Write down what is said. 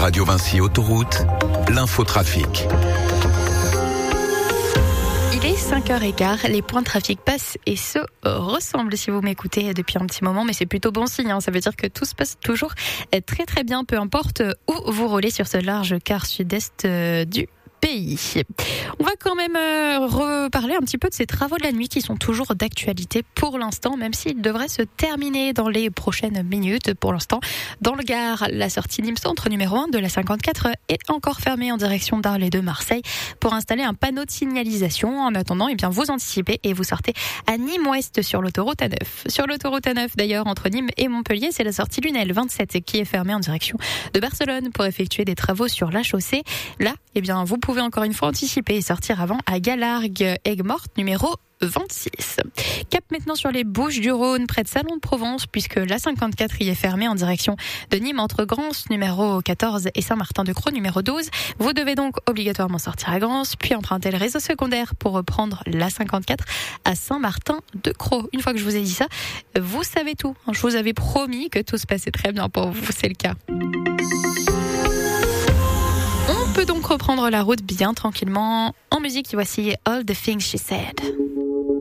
Radio Vinci Autoroute, l'infotrafic. Il est 5h15, les points de trafic passent et se ressemblent si vous m'écoutez depuis un petit moment, mais c'est plutôt bon signe, ça veut dire que tout se passe toujours très très bien, peu importe où vous roulez sur ce large quart sud-est du pays. On va quand même reparler un petit peu de ces travaux de la nuit qui sont toujours d'actualité pour l'instant, même s'ils devraient se terminer dans les prochaines minutes. Pour l'instant, dans le Gard, la sortie Nîmes Centre numéro 1 de la 54 est encore fermée en direction d'Arles et de Marseille pour installer un panneau de signalisation. En attendant, vous anticipez et vous sortez à Nîmes Ouest sur l'autoroute A9. Sur l'autoroute A9 d'ailleurs, entre Nîmes et Montpellier, c'est la sortie Lunel 27 qui est fermée en direction de Barcelone pour effectuer des travaux sur la chaussée. Là, vous pouvez encore une fois anticiper et sortir avant à Galargues, Aigues-Mortes, numéro 26. Cap maintenant sur les Bouches-du-Rhône, près de Salon de Provence, puisque la 54 y est fermée en direction de Nîmes, entre Grance, numéro 14, et Saint-Martin-de-Crau, numéro 12. Vous devez donc obligatoirement sortir à Grance, puis emprunter le réseau secondaire pour reprendre la 54 à Saint-Martin-de-Crau. Une fois que je vous ai dit ça, vous savez tout. Je vous avais promis que tout se passait très bien pour vous, c'est le cas. On peut donc reprendre la route bien tranquillement. En musique, voici All the Things She Said.